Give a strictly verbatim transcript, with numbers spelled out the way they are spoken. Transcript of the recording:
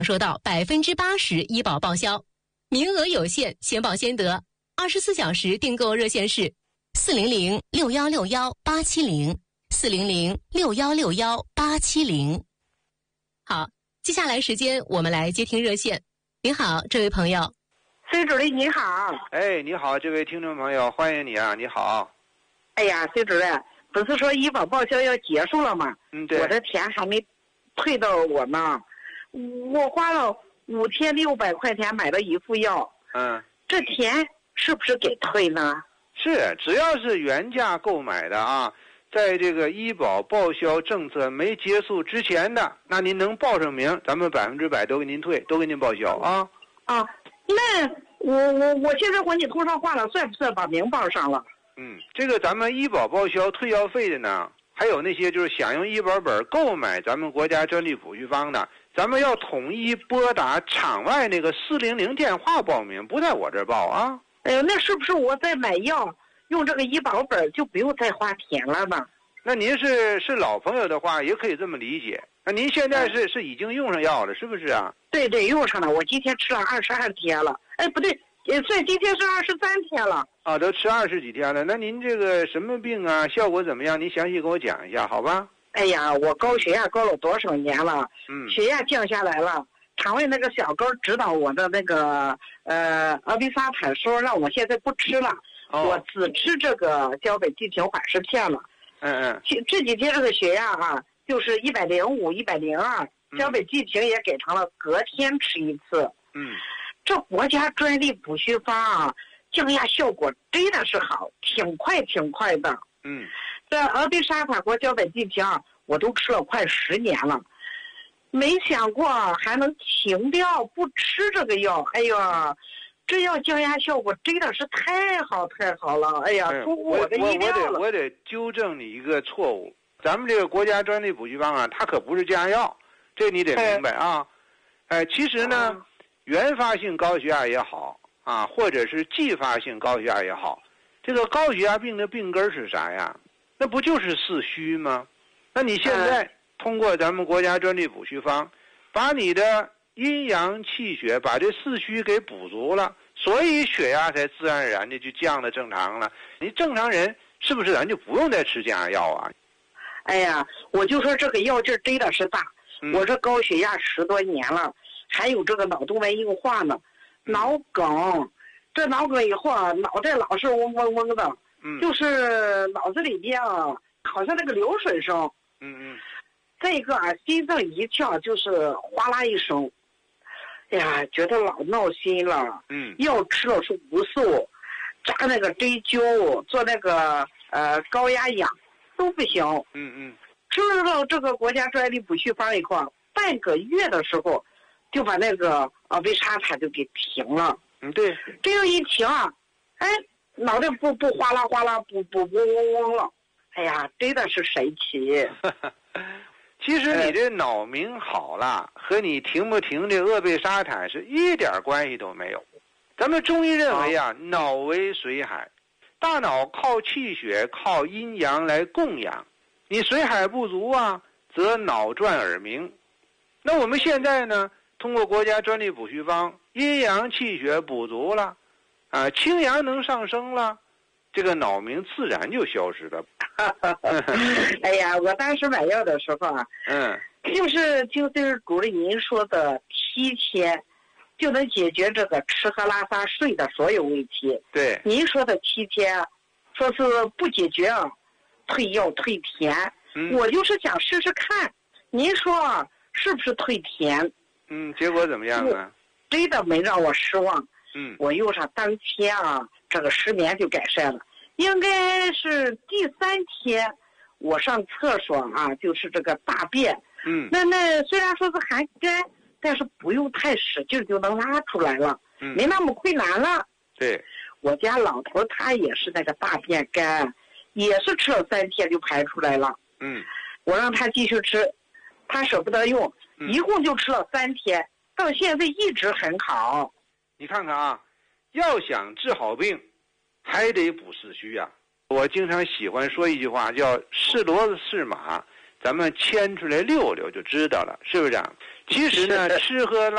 说到百分之八十医保报销，名额有限，先报先得。二十四小时订购热线是四零零六幺六幺八七零四零零六幺六幺八七零。好，接下来时间我们来接听热线。您好，这位朋友。 崔主任你好。 哎，你好，这位听众朋友，欢迎你啊，你好。 哎呀，崔主任，不是说医保报销要结束了吗？ 嗯，对。 我的钱还没退到我呢，我花了五千六百块钱买了一副药。 嗯。 这钱是不是给退呢？ 是，只要是原价购买的啊，在这个医保报销政策没结束之前的，那您能报上名，咱们百分之百都给您退，都给您报销啊。 啊，那我我我现在和你通上话了，算不算把名报上了？ 嗯，这个咱们医保报销退药费的呢，还有那些就是想用医保本购买咱们国家专利补序方的，咱们要统一拨打场外那个四零零电话报名，不在我这儿报啊。 哎呦，那是不是我在买药用这个医保本就不用再花钱了呢？ 那您是是老朋友的话，也可以这么理解。那您现在是、嗯、是已经用上药了，是不是啊？ 对对，用上了。我今天吃了二十二天了。哎，不对，也算今天是二十三天了。 啊，都吃二十几天了。那您这个什么病啊？效果怎么样？您详细给我讲一下，好吧？ 哎呀，我高血压高了多少年了？ 嗯， 血压降下来了。肠胃那个小沟指导我的那个呃阿比沙坦，说让我现在不吃了， 哦、 我只吃这个交北地平缓释片了。 嗯嗯。 这几天这个血压啊，就是一百零五、一百零二，交北地平也给成了隔天吃一次。 嗯。 这国家专利补序方啊，降压效果真的是好，挺快挺快的。 嗯。 这阿比沙坦和交北地平我都吃了快十年了。没想过还能停掉不吃这个药，哎呀，这药降压效果真的是太好太好了，哎呀，出乎我的意料了。 我我得我得纠正你一个错误，咱们这个国家专利补序方啊，它可不是降压药，这你得明白啊。哎，其实呢， 嗯、 原发性高血压也好啊，或者是继发性高血压也好，这个高血压病的病根是啥呀？那不就是四虚吗？那你现在、嗯通过咱们国家专利补序方，把你的阴阳气血，把这四虚给补足了，所以血压才自然而然的就降了正常了。你正常人是不是咱就不用再吃降压药啊？ 哎呀，我就说这个药劲真的是大、嗯，我这高血压十多年了，还有这个脑动脉硬化呢， 嗯、 脑梗，这脑梗以后啊，脑袋老是嗡嗡嗡的， 嗯， 就是脑子里边啊，好像那个流水声， 嗯嗯。 再一个啊，心脏一跳就是哗啦一声，哎呀，觉得老闹心了。 嗯，药吃了是无数，扎那个针灸，做那个呃高压氧都不行。 嗯嗯， 吃了这个国家专利补序方以后，半个月的时候就把那个阿维沙塔就给停了。 嗯，对， 这样一停啊，哎，脑袋不不哗啦哗啦，不不嗡嗡嗡了。哎呀，真的是神奇。 其实你这脑明好了，和你停不停这鄂贝沙坦是一点关系都没有。咱们中医认为啊，脑为水海，大脑靠气血、靠阴阳来供养。你水海不足啊，则脑转耳鸣。那我们现在呢，通过国家专利补序方，阴阳气血补足了，啊，清阳能上升了，这个脑鸣自然就消失了。 哎呀，我当时买药的时候啊， 嗯， 就是就是主任您说的七天就能解决这个吃喝拉撒睡的所有问题。 对， 您说的七天，说是不解决啊，退药退田。 嗯， 我就是想试试看，您说啊，是不是退田？ 嗯，结果怎么样啊？ 真的没让我失望。 嗯， 我用上当天啊，这个失眠就改善了。应该是第三天，我上厕所啊，就是这个大便。 嗯， 那那虽然说是还干，但是不用太使劲就能拉出来了， 嗯， 没那么困难了。 对， 我家老头他也是那个大便干，也是吃了三天就排出来了。 嗯， 我让他继续吃，他舍不得用， 嗯， 一共就吃了三天，到现在一直很好。 你看看啊，要想治好病，还得补四虚啊。我经常喜欢说一句话，叫是骡子是马， 咱们牵出来溜溜就知道了，是不是啊？其实呢，吃喝拉